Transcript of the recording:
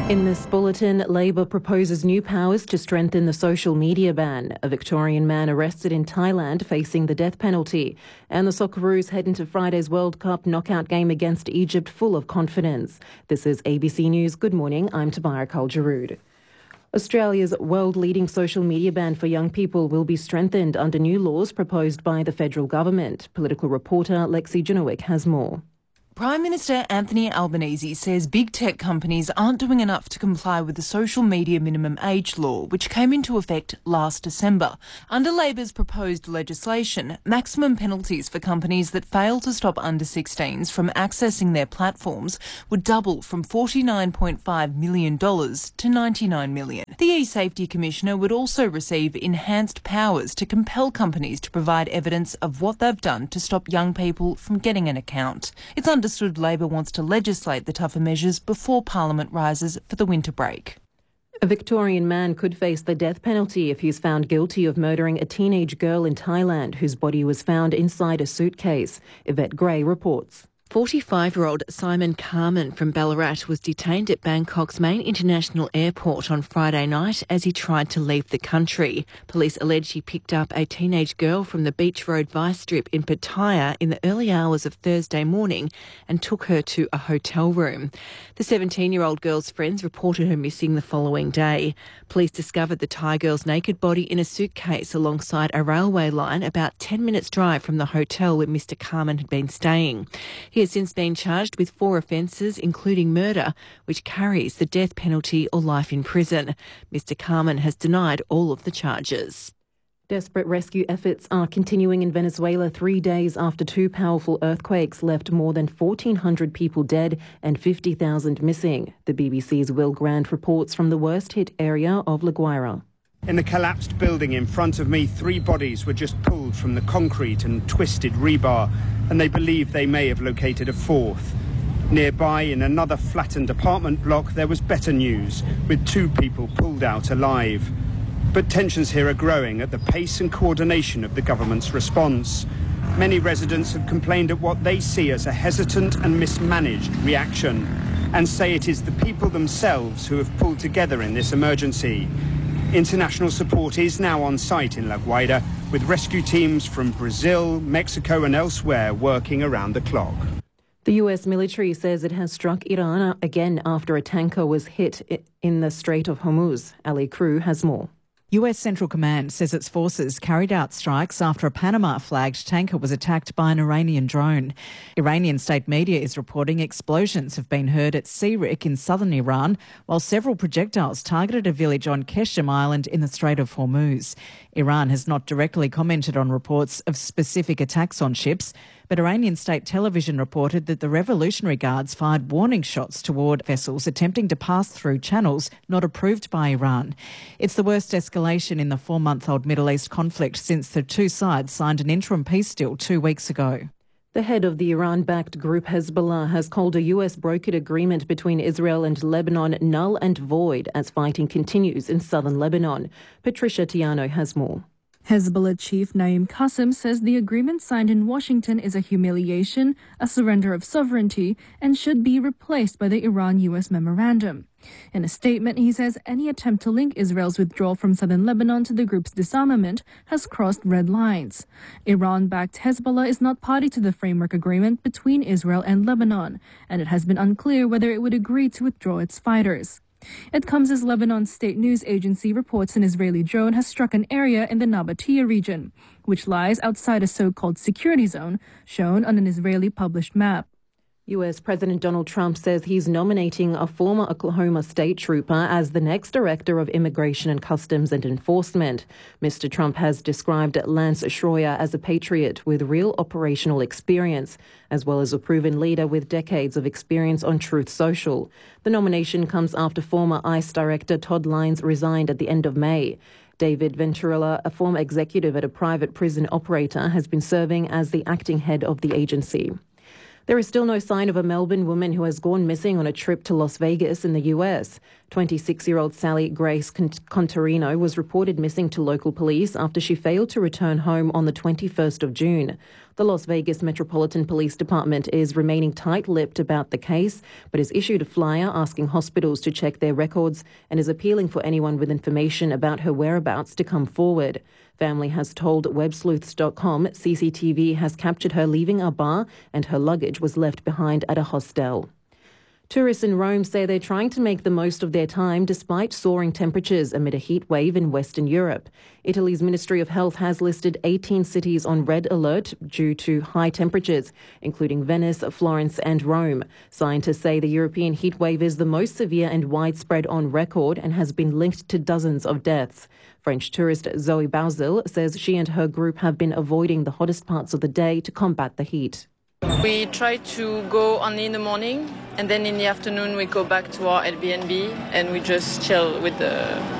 In this bulletin, Labor proposes new powers to strengthen the social media ban. A Victorian man arrested in Thailand facing the death penalty. And the Socceroos head into Friday's World Cup knockout game against Egypt full of confidence. This is ABC News. Good morning. I'm Tabara Kaljarood. Australia's world-leading social media ban for young people will be strengthened under new laws proposed by the federal government. Political reporter Lexi Janowick has more. Prime Minister Anthony Albanese says big tech companies aren't doing enough to comply with the social media minimum age law, which came into effect last December. Under Labor's proposed legislation, maximum penalties for companies that fail to stop under-16s from accessing their platforms would double from $49.5 million to $99 million. The E-Safety Commissioner would also receive enhanced powers to compel companies to provide evidence of what they've done to stop young people from getting an account. It's understood Labor wants to legislate the tougher measures before Parliament rises for the winter break. A Victorian man could face the death penalty if he's found guilty of murdering a teenage girl in Thailand whose body was found inside a suitcase. Yvette Gray reports. 45-year-old Simon Carman from Ballarat was detained at Bangkok's main international airport on Friday night as he tried to leave the country. Police allege he picked up a teenage girl from the Beach Road Vice Strip in Pattaya in the early hours of Thursday morning and took her to a hotel room. The 17-year-old girl's friends reported her missing the following day. Police discovered the Thai girl's naked body in a suitcase alongside a railway line about 10 minutes' drive from the hotel where Mr Carman had been staying. He has since been charged with 4 offences, including murder, which carries the death penalty or life in prison. Mr Carman has denied all of the charges. Desperate rescue efforts are continuing in Venezuela 3 days after 2 powerful earthquakes left more than 1,400 people dead and 50,000 missing. The BBC's Will Grant reports from the worst-hit area of La Guaira. In the collapsed building in front of me, 3 bodies were just pulled from the concrete and twisted rebar, and they believe they may have located a 4th. Nearby, in another flattened apartment block, there was better news, with 2 people pulled out alive. But tensions here are growing at the pace and coordination of the government's response. Many residents have complained at what they see as a hesitant and mismanaged reaction, and say it is the people themselves who have pulled together in this emergency. International support is now on site in La Guaira, with rescue teams from Brazil, Mexico and elsewhere working around the clock. The US military says it has struck Iran again after a tanker was hit in the Strait of Hormuz. Ali Crew has more. US Central Command says its forces carried out strikes after a Panama-flagged tanker was attacked by an Iranian drone. Iranian state media is reporting explosions have been heard at Sirik in southern Iran, while several projectiles targeted a village on Keshem Island in the Strait of Hormuz. Iran has not directly commented on reports of specific attacks on ships, but Iranian state television reported that the Revolutionary Guards fired warning shots toward vessels attempting to pass through channels not approved by Iran. It's the worst escalation in the 4-month-old Middle East conflict since the 2 sides signed an interim peace deal 2 weeks ago. The head of the Iran-backed group Hezbollah has called a US-brokered agreement between Israel and Lebanon null and void as fighting continues in southern Lebanon. Patricia Tiano has more. Hezbollah chief Naim Qassem says the agreement signed in Washington is a humiliation, a surrender of sovereignty, and should be replaced by the Iran-US memorandum. In a statement, he says any attempt to link Israel's withdrawal from southern Lebanon to the group's disarmament has crossed red lines. Iran-backed Hezbollah is not party to the framework agreement between Israel and Lebanon, and it has been unclear whether it would agree to withdraw its fighters. It comes as Lebanon's state news agency reports an Israeli drone has struck an area in the Nabatea region, which lies outside a so-called security zone shown on an Israeli published map. US President Donald Trump says he's nominating a former Oklahoma state trooper as the next director of Immigration and Customs and Enforcement. Mr. Trump has described Lance Schroyer as a patriot with real operational experience, as well as a proven leader with decades of experience on Truth Social. The nomination comes after former ICE Director Todd Lyons resigned at the end of May. David Venturella, a former executive at a private prison operator, has been serving as the acting head of the agency. There is still no sign of a Melbourne woman who has gone missing on a trip to Las Vegas in the US. 26-year-old Sally Grace Contarino was reported missing to local police after she failed to return home on the 21st of June. The Las Vegas Metropolitan Police Department is remaining tight-lipped about the case, but has issued a flyer asking hospitals to check their records and is appealing for anyone with information about her whereabouts to come forward. Family has told websleuths.com CCTV has captured her leaving a bar and her luggage was left behind at a hostel. Tourists in Rome say they're trying to make the most of their time despite soaring temperatures amid a heat wave in Western Europe. Italy's Ministry of Health has listed 18 cities on red alert due to high temperatures, including Venice, Florence and Rome. Scientists say the European heat wave is the most severe and widespread on record and has been linked to dozens of deaths. French tourist Zoe Bauzil says she and her group have been avoiding the hottest parts of the day to combat the heat. We try to go only in the morning and then in the afternoon we go back to our Airbnb and we just chill with the